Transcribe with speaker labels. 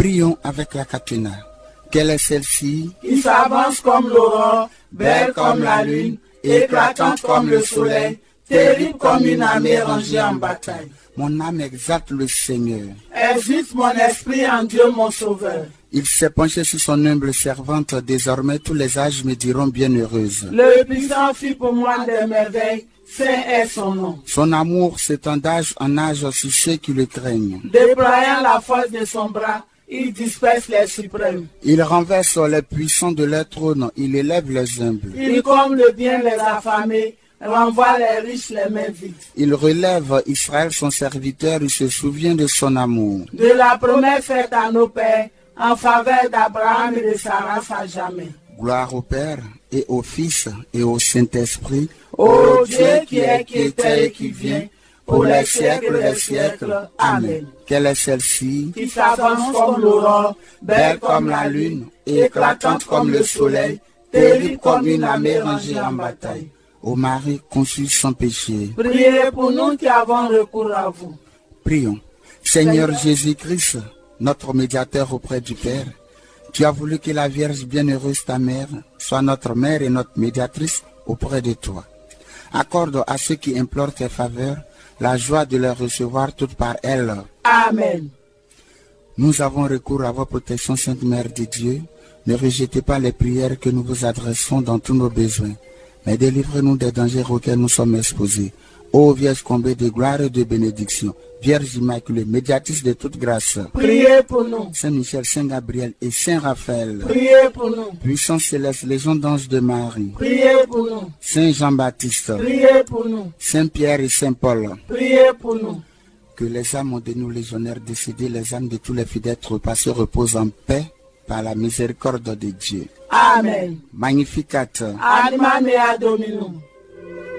Speaker 1: Prions avec la catena. Quelle est celle-ci
Speaker 2: qui s'avance comme l'aurore, belle comme la lune, éclatante comme le soleil, terrible comme une armée rangée en bataille.
Speaker 1: Mon âme exalte le Seigneur.
Speaker 2: Exulte mon esprit en Dieu mon sauveur.
Speaker 1: Il s'est penché sur son humble servante, désormais tous les âges me diront bienheureuse.
Speaker 2: Le puissant fit pour moi des merveilles, saint est son nom.
Speaker 1: Son amour s'étend d'âge en âge sur ceux qui le craignent.
Speaker 2: Déployant la force de son bras, il disperse les suprêmes.
Speaker 1: Il renverse les puissants de leur trône, il élève les humbles.
Speaker 2: Il comble le bien les affamés, renvoie les riches les mains vides.
Speaker 1: Il relève Israël son serviteur, il se souvient de son amour.
Speaker 2: De la promesse faite à nos pères, en faveur d'Abraham et de sa race à jamais.
Speaker 1: Gloire au Père et au Fils et au Saint-Esprit.
Speaker 2: Ô Dieu qui est, qui était et qui vient, pour les siècles des siècles. Amen.
Speaker 1: Quelle est celle-ci
Speaker 2: qui s'avance comme l'aurore,
Speaker 1: belle comme la lune, éclatante comme le soleil, terrible comme une armée rangée en bataille. Ô Marie conçue sans péché,
Speaker 2: priez pour nous qui avons recours à vous.
Speaker 1: Prions. Seigneur Jésus-Christ, notre médiateur auprès du Père, tu as voulu que la Vierge bienheureuse, ta mère, soit notre mère et notre médiatrice auprès de toi. Accorde à ceux qui implorent tes faveurs la joie de les recevoir toutes par elle.
Speaker 2: Amen.
Speaker 1: Nous avons recours à votre protection, Sainte Mère de Dieu. Ne rejetez pas les prières que nous vous adressons dans tous nos besoins, mais délivrez-nous des dangers auxquels nous sommes exposés. Ô Vierge comblée de gloire et de bénédiction, Vierge Immaculée, médiatrice de toute grâce,
Speaker 2: priez pour nous.
Speaker 1: Saint Michel, Saint Gabriel et Saint Raphaël,
Speaker 2: priez pour nous.
Speaker 1: Puissance céleste, légion d'anges de Marie,
Speaker 2: priez pour nous.
Speaker 1: Saint Jean-Baptiste,
Speaker 2: priez pour nous.
Speaker 1: Saint Pierre et Saint Paul,
Speaker 2: priez pour nous.
Speaker 1: Que les âmes de nos légionnaires décédés, les âmes de tous les fidèles trépassés reposent en paix par la miséricorde de Dieu.
Speaker 2: Amen.
Speaker 1: Magnificat.
Speaker 2: Anima mea Dominum.